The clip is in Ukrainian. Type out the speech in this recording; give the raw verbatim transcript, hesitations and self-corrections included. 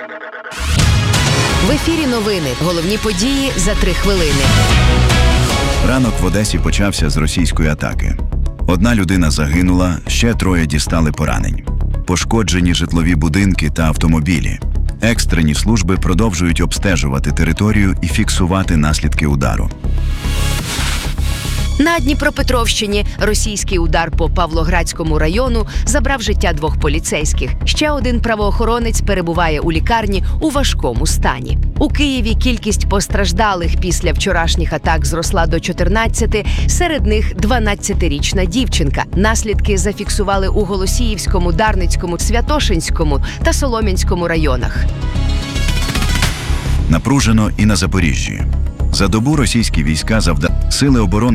В ефірі новини. Головні події за три хвилини. Ранок в Одесі почався з російської атаки. Одна людина загинула, ще троє дістали поранень. Пошкоджені житлові будинки та автомобілі. Екстрені служби продовжують обстежувати територію і фіксувати наслідки удару. На Дніпропетровщині російський удар по Павлоградському району забрав життя двох поліцейських. Ще один правоохоронець перебуває у лікарні у важкому стані. У Києві кількість постраждалих після вчорашніх атак зросла до чотирнадцяти, серед них дванадцятирічна дівчинка. Наслідки зафіксували у Голосіївському, Дарницькому, Святошинському та Солом'янському районах. Напружено і на Запоріжжі. За добу російські війська завдали сили оборони